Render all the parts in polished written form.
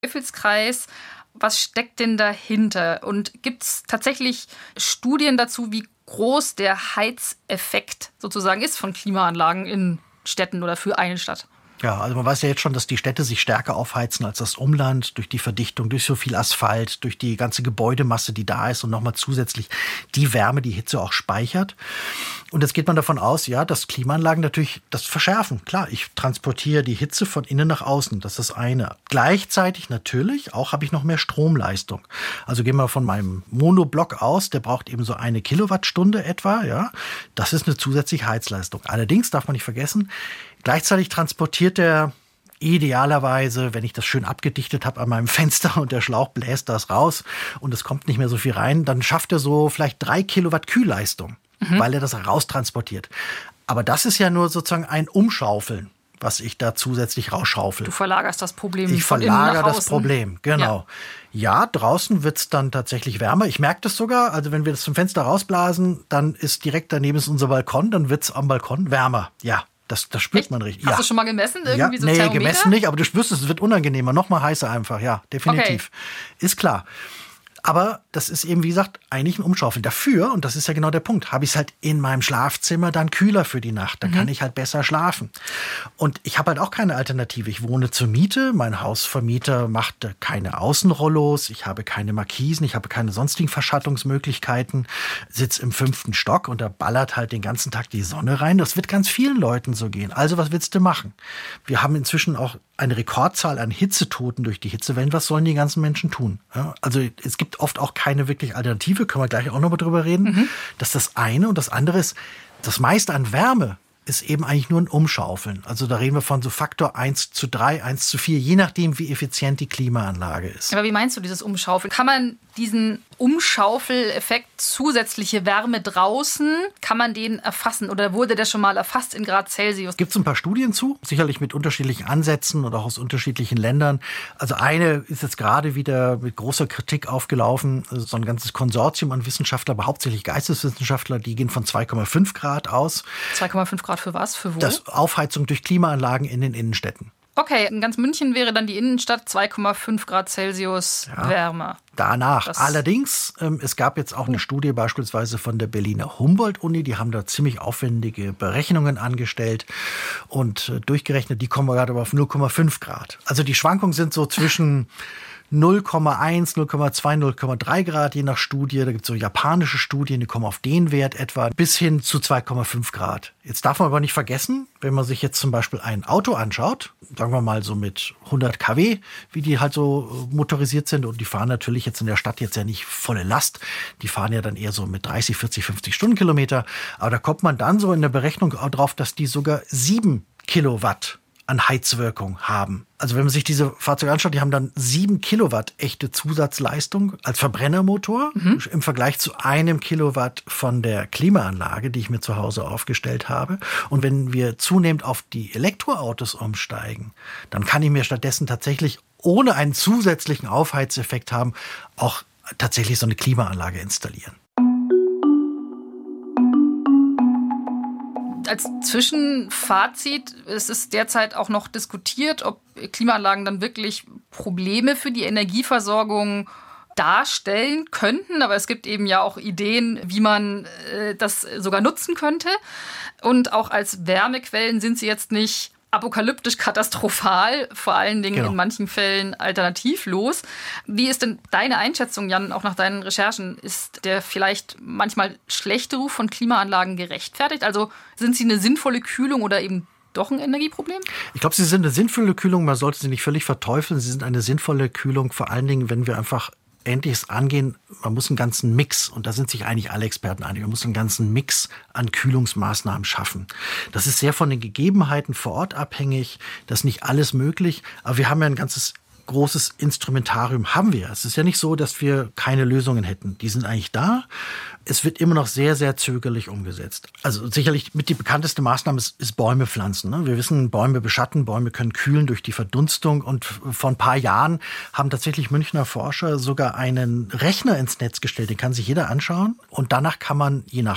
Teufelskreis. Was steckt denn dahinter? Und gibt es tatsächlich Studien dazu, wie groß der Heizeffekt sozusagen ist von Klimaanlagen in Städten oder für eine Stadt? Ja, also man weiß ja jetzt schon, dass die Städte sich stärker aufheizen als das Umland durch die Verdichtung, durch so viel Asphalt, durch die ganze Gebäudemasse, die da ist und nochmal zusätzlich die Wärme, die Hitze auch speichert. Und jetzt geht man davon aus, ja, dass Klimaanlagen natürlich das verschärfen. Klar, ich transportiere die Hitze von innen nach außen, das ist das eine. Gleichzeitig natürlich auch habe ich noch mehr Stromleistung. Also gehen wir von meinem Monoblock aus, der braucht eben so 1 Kilowattstunde etwa, ja. Das ist eine zusätzliche Heizleistung. Allerdings darf man nicht vergessen, gleichzeitig transportiert er idealerweise, wenn ich das schön abgedichtet habe an meinem Fenster und der Schlauch bläst das raus und es kommt nicht mehr so viel rein, dann schafft er so vielleicht 3 Kilowatt Kühlleistung, weil er das raustransportiert. Aber das ist ja nur sozusagen ein Umschaufeln, was ich da zusätzlich rausschaufel. Du verlagerst das Problem Ich von innen nach verlagere das außen. Problem, genau. Ja, draußen wird's dann tatsächlich wärmer. Ich merke das sogar, also wenn wir das zum Fenster rausblasen, dann ist direkt daneben ist unser Balkon, dann wird's am Balkon wärmer. Ja. Das spürt Echt? man richtig. Hast ja. du schon mal gemessen? Irgendwie so Nee, Thermometer? gemessen nicht, aber du spürst es wird unangenehmer, noch mal heißer einfach, ja, definitiv. Okay. Ist klar. Aber das ist eben, wie gesagt, eigentlich ein Umschaufeln. Dafür, und das ist ja genau der Punkt, habe ich es halt in meinem Schlafzimmer dann kühler für die Nacht. Da kann ich halt besser schlafen. Und ich habe halt auch keine Alternative. Ich wohne zur Miete. Mein Hausvermieter macht keine Außenrollos. Ich habe keine Markisen. Ich habe keine sonstigen Verschattungsmöglichkeiten. Sitze im 5. Stock und da ballert halt den ganzen Tag die Sonne rein. Das wird ganz vielen Leuten so gehen. Also was willst du machen? Wir haben inzwischen auch eine Rekordzahl an Hitzetoten durch die Hitzewellen. Was sollen die ganzen Menschen tun? Ja, also es gibt oft auch keine wirklich Alternative. Können wir gleich auch noch mal drüber reden. Das ist das eine. Und das andere ist, das meiste an Wärme ist eben eigentlich nur ein Umschaufeln. Also da reden wir von so Faktor 1:3, 1:4, je nachdem, wie effizient die Klimaanlage ist. Aber wie meinst du dieses Umschaufeln? Kann man diesen Umschaufeleffekt, zusätzliche Wärme draußen, kann man den erfassen? Oder wurde der schon mal erfasst in Grad Celsius? Gibt es ein paar Studien zu, sicherlich mit unterschiedlichen Ansätzen und auch aus unterschiedlichen Ländern. Also eine ist jetzt gerade wieder mit großer Kritik aufgelaufen, so ein ganzes Konsortium an Wissenschaftlern, aber hauptsächlich Geisteswissenschaftler, die gehen von 2,5 Grad aus. 2,5 Grad für was? Für wo? Das Aufheizung durch Klimaanlagen in den Innenstädten. Okay, in ganz München wäre dann die Innenstadt 2,5 Grad Celsius wärmer. Danach. Allerdings, es gab jetzt auch eine Studie beispielsweise von der Berliner Humboldt-Uni, die haben da ziemlich aufwendige Berechnungen angestellt und durchgerechnet, die kommen gerade aber auf 0,5 Grad. Also die Schwankungen sind so zwischen 0,1, 0,2, 0,3 Grad je nach Studie. Da gibt es so japanische Studien, die kommen auf den Wert etwa bis hin zu 2,5 Grad. Jetzt darf man aber nicht vergessen, wenn man sich jetzt zum Beispiel ein Auto anschaut, sagen wir mal so mit 100 kW, wie die halt so motorisiert sind und die fahren natürlich jetzt in der Stadt jetzt ja nicht volle Last. Die fahren ja dann eher so mit 30, 40, 50 Stundenkilometer. Aber da kommt man dann so in der Berechnung auch drauf, dass die sogar 7 Kilowatt an Heizwirkung haben. Also wenn man sich diese Fahrzeuge anschaut, die haben dann 7 Kilowatt echte Zusatzleistung als Verbrennermotor im Vergleich zu 1 Kilowatt von der Klimaanlage, die ich mir zu Hause aufgestellt habe. Und wenn wir zunehmend auf die Elektroautos umsteigen, dann kann ich mir stattdessen tatsächlich ohne einen zusätzlichen Aufheizeffekt haben, auch tatsächlich so eine Klimaanlage installieren. Als Zwischenfazit, es ist derzeit auch noch diskutiert, ob Klimaanlagen dann wirklich Probleme für die Energieversorgung darstellen könnten. Aber es gibt eben ja auch Ideen, wie man das sogar nutzen könnte. Und auch als Wärmequellen sind sie jetzt nicht apokalyptisch katastrophal, vor allen Dingen in manchen Fällen alternativlos. Wie ist denn deine Einschätzung, Jan, auch nach deinen Recherchen? Ist der vielleicht manchmal schlechte Ruf von Klimaanlagen gerechtfertigt? Also sind sie eine sinnvolle Kühlung oder eben doch ein Energieproblem? Ich glaube, sie sind eine sinnvolle Kühlung. Man sollte sie nicht völlig verteufeln. Sie sind eine sinnvolle Kühlung, vor allen Dingen, wenn wir einfach Ähnliches angehen. Man muss einen ganzen Mix, und da sind sich eigentlich alle Experten einig, man muss einen ganzen Mix an Kühlungsmaßnahmen schaffen. Das ist sehr von den Gegebenheiten vor Ort abhängig. Das ist nicht alles möglich. Aber wir haben ja ein ganzes großes Instrumentarium haben wir. Es ist ja nicht so, dass wir keine Lösungen hätten. Die sind eigentlich da. Es wird immer noch sehr, sehr zögerlich umgesetzt. Also sicherlich mit die bekannteste Maßnahme ist Bäume pflanzen. Ne? Wir wissen, Bäume beschatten, Bäume können kühlen durch die Verdunstung. Und vor ein paar Jahren haben tatsächlich Münchner Forscher sogar einen Rechner ins Netz gestellt. Den kann sich jeder anschauen. Und danach kann man je nach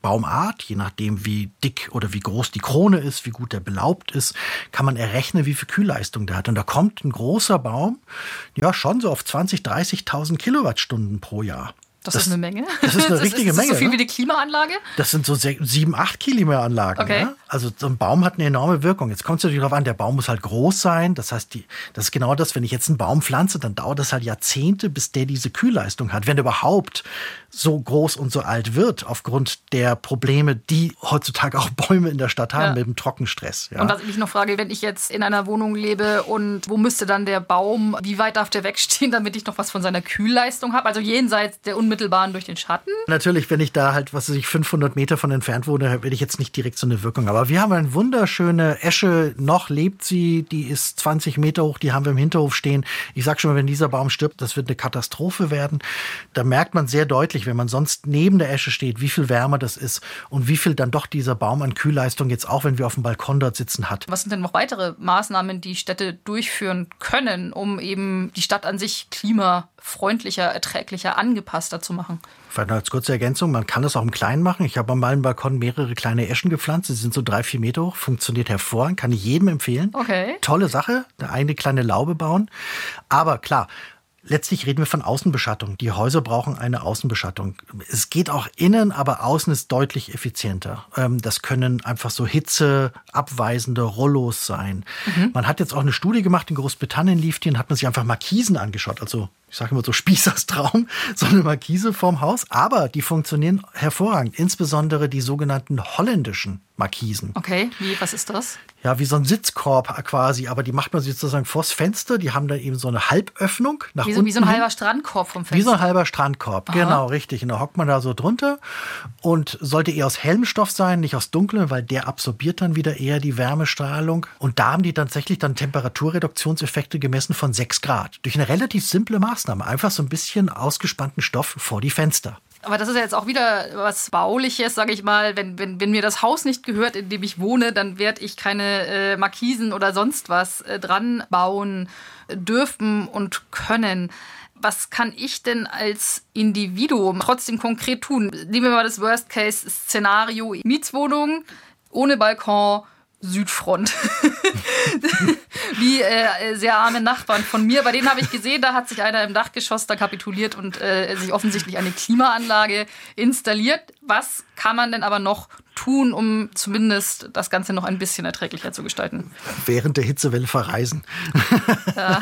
Baumart, je nachdem wie dick oder wie groß die Krone ist, wie gut der belaubt ist, kann man errechnen, wie viel Kühlleistung der hat. Und da kommt ein großer Baum, ja schon so auf 20.000, 30.000 Kilowattstunden pro Jahr. Das ist eine Menge. Das ist eine richtige Menge. Ist das so viel wie die Klimaanlage? Das sind so 7, 8 Klimaanlagen. Okay. Ja? Also so ein Baum hat eine enorme Wirkung. Jetzt kommt es natürlich darauf an, der Baum muss halt groß sein. Das heißt, das ist genau das, wenn ich jetzt einen Baum pflanze, dann dauert das halt Jahrzehnte, bis der diese Kühlleistung hat. Wenn der überhaupt so groß und so alt wird, aufgrund der Probleme, die heutzutage auch Bäume in der Stadt haben, mit dem Trockenstress. Ja. Und was ich mich noch frage, wenn ich jetzt in einer Wohnung lebe und wo müsste dann der Baum, wie weit darf der wegstehen, damit ich noch was von seiner Kühlleistung habe? Also jenseits der unmittelbaren durch den Schatten? Natürlich, wenn ich da halt, 500 Meter von entfernt wohne, werde ich jetzt nicht direkt so eine Wirkung. Aber wir haben eine wunderschöne Esche, noch lebt sie, die ist 20 Meter hoch, die haben wir im Hinterhof stehen. Ich sag schon mal, wenn dieser Baum stirbt, das wird eine Katastrophe werden. Da merkt man sehr deutlich, wenn man sonst neben der Esche steht, wie viel wärmer das ist und wie viel dann doch dieser Baum an Kühlleistung jetzt auch, wenn wir auf dem Balkon dort sitzen, hat. Was sind denn noch weitere Maßnahmen, die Städte durchführen können, um eben die Stadt an sich klimafreundlicher, erträglicher, angepasster zu machen? Vielleicht noch als kurze Ergänzung, man kann das auch im Kleinen machen. Ich habe an meinem Balkon mehrere kleine Eschen gepflanzt, die sind so 3, 4 Meter hoch, funktioniert hervorragend, kann ich jedem empfehlen. Okay. Tolle Sache, eine kleine Laube bauen. Aber klar, letztlich reden wir von Außenbeschattung. Die Häuser brauchen eine Außenbeschattung. Es geht auch innen, aber außen ist deutlich effizienter. Das können einfach so hitzeabweisende Rollos sein. Man hat jetzt auch eine Studie gemacht, in Großbritannien lief die, und hat man sich einfach Markisen angeschaut. Also ich sage immer so Spießers Traum, so eine Markise vorm Haus. Aber die funktionieren hervorragend, insbesondere die sogenannten holländischen Markisen. Okay, was ist das? Ja, wie so ein Sitzkorb quasi, aber die macht man sozusagen vors Fenster. Die haben da eben so eine Halböffnung nach unten. Wie so ein halber Strandkorb vom Fenster. Wie so ein halber Strandkorb, Aha. Genau, richtig. Und da hockt man da so drunter und sollte eher aus hellem Stoff sein, nicht aus dunklem, weil der absorbiert dann wieder eher die Wärmestrahlung. Und da haben die tatsächlich dann Temperaturreduktionseffekte gemessen von 6 Grad. Durch eine relativ simple Maßnahme. Einfach so ein bisschen ausgespannten Stoff vor die Fenster. Aber das ist ja jetzt auch wieder was Bauliches, sage ich mal. Wenn mir das Haus nicht gehört, in dem ich wohne, dann werde ich keine Markisen oder sonst was dran bauen dürfen und können. Was kann ich denn als Individuum trotzdem konkret tun? Nehmen wir mal das Worst-Case-Szenario. Mietswohnung, ohne Balkon, Südfront. Wie sehr arme Nachbarn von mir. Bei denen habe ich gesehen, da hat sich einer im Dachgeschoss da kapituliert und sich offensichtlich eine Klimaanlage installiert. Was kann man denn aber noch tun, um zumindest das Ganze noch ein bisschen erträglicher zu gestalten? Während der Hitzewelle verreisen. Ja.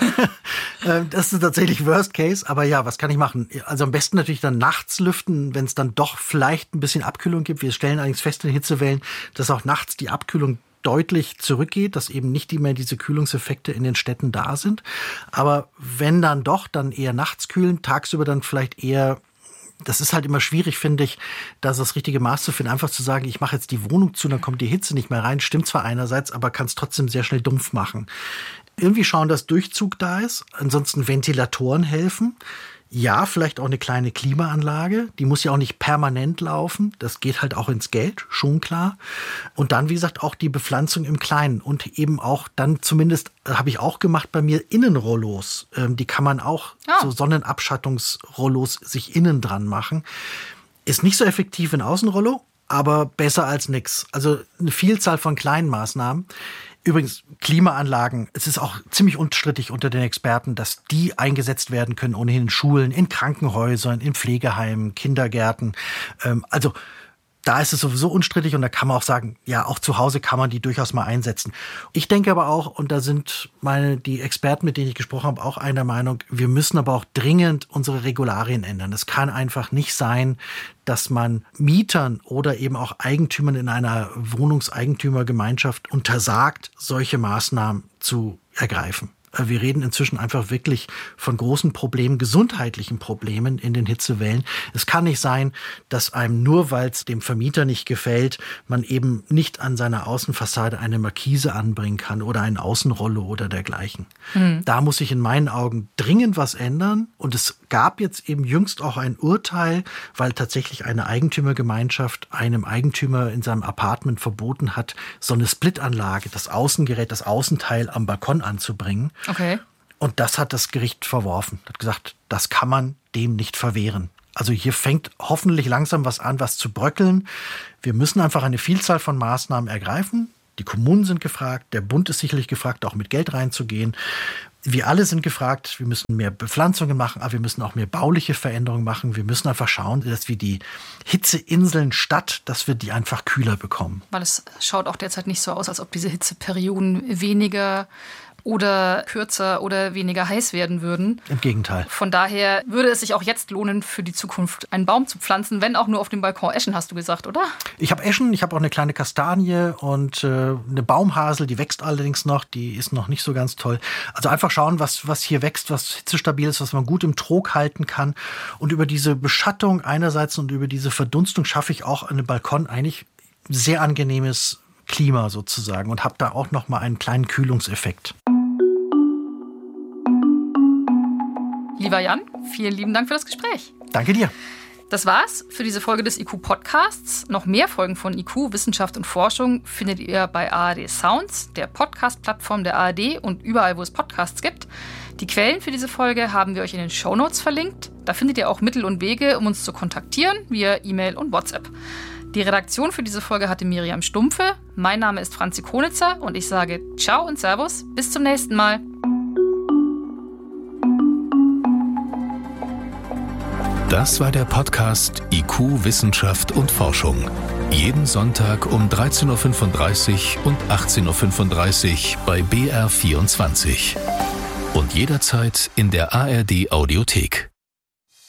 Das ist tatsächlich Worst Case. Aber ja, was kann ich machen? Also am besten natürlich dann nachts lüften, wenn es dann doch vielleicht ein bisschen Abkühlung gibt. Wir stellen allerdings fest in Hitzewellen, dass auch nachts die Abkühlung deutlich zurückgeht, dass eben nicht mehr diese Kühlungseffekte in den Städten da sind. Aber wenn dann doch, dann eher nachts kühlen, tagsüber dann vielleicht eher. Das ist halt immer schwierig, finde ich, das richtige Maß zu finden. Einfach zu sagen, ich mache jetzt die Wohnung zu, dann kommt die Hitze nicht mehr rein. Stimmt zwar einerseits, aber kann es trotzdem sehr schnell dumpf machen. Irgendwie schauen, dass Durchzug da ist. Ansonsten Ventilatoren helfen. Ja, vielleicht auch eine kleine Klimaanlage. Die muss ja auch nicht permanent laufen. Das geht halt auch ins Geld, schon klar. Und dann, wie gesagt, auch die Bepflanzung im Kleinen. Und eben auch dann zumindest, habe ich auch gemacht bei mir, Innenrollos. Die kann man auch, so Sonnenabschattungsrollos, sich innen dran machen. Ist nicht so effektiv wie ein Außenrollo, aber besser als nix. Also eine Vielzahl von kleinen Maßnahmen. Übrigens, Klimaanlagen, es ist auch ziemlich unstrittig unter den Experten, dass die eingesetzt werden können, ohnehin in Schulen, in Krankenhäusern, in Pflegeheimen, Kindergärten. Also da ist es sowieso unstrittig und da kann man auch sagen, ja, auch zu Hause kann man die durchaus mal einsetzen. Ich denke aber auch, und da sind die Experten, mit denen ich gesprochen habe, auch einer Meinung, wir müssen aber auch dringend unsere Regularien ändern. Es kann einfach nicht sein, dass man Mietern oder eben auch Eigentümern in einer Wohnungseigentümergemeinschaft untersagt, solche Maßnahmen zu ergreifen. Wir reden inzwischen einfach wirklich von großen Problemen, gesundheitlichen Problemen in den Hitzewellen. Es kann nicht sein, dass einem nur, weil es dem Vermieter nicht gefällt, man eben nicht an seiner Außenfassade eine Markise anbringen kann oder ein Außenrollo oder dergleichen. Da muss sich in meinen Augen dringend was ändern. Und es gab jetzt eben jüngst auch ein Urteil, weil tatsächlich eine Eigentümergemeinschaft einem Eigentümer in seinem Apartment verboten hat, so eine Splitanlage, das Außengerät, das Außenteil am Balkon anzubringen. Okay. Und das hat das Gericht verworfen. Hat gesagt, das kann man dem nicht verwehren. Also hier fängt hoffentlich langsam was an, was zu bröckeln. Wir müssen einfach eine Vielzahl von Maßnahmen ergreifen. Die Kommunen sind gefragt, der Bund ist sicherlich gefragt, auch mit Geld reinzugehen. Wir alle sind gefragt, wir müssen mehr Bepflanzungen machen, aber wir müssen auch mehr bauliche Veränderungen machen. Wir müssen einfach schauen, dass wir die Hitzeinseln Stadt, dass wir die einfach kühler bekommen. Weil es schaut auch derzeit nicht so aus, als ob diese Hitzeperioden weniger oder kürzer oder weniger heiß werden würden. Im Gegenteil. Von daher würde es sich auch jetzt lohnen, für die Zukunft einen Baum zu pflanzen, wenn auch nur auf dem Balkon. Eschen hast du gesagt, oder? Ich habe Eschen, ich habe auch eine kleine Kastanie und eine Baumhasel, die wächst allerdings noch, die ist noch nicht so ganz toll. Also einfach schauen, was hier wächst, was hitzestabil ist, was man gut im Trog halten kann. Und über diese Beschattung einerseits und über diese Verdunstung schaffe ich auch an dem Balkon eigentlich sehr angenehmes Klima sozusagen und habe da auch noch mal einen kleinen Kühlungseffekt. Lieber Jan, vielen lieben Dank für das Gespräch. Danke dir. Das war's für diese Folge des IQ-Podcasts. Noch mehr Folgen von IQ, Wissenschaft und Forschung findet ihr bei ARD Sounds, der Podcast-Plattform der ARD und überall, wo es Podcasts gibt. Die Quellen für diese Folge haben wir euch in den Shownotes verlinkt. Da findet ihr auch Mittel und Wege, um uns zu kontaktieren, via E-Mail und WhatsApp. Die Redaktion für diese Folge hatte Miriam Stumpfe. Mein Name ist Franzi Konitzer und ich sage Ciao und Servus. Bis zum nächsten Mal. Das war der Podcast IQ, Wissenschaft und Forschung. Jeden Sonntag um 13.35 Uhr und 18.35 Uhr bei BR24. Und jederzeit in der ARD Audiothek.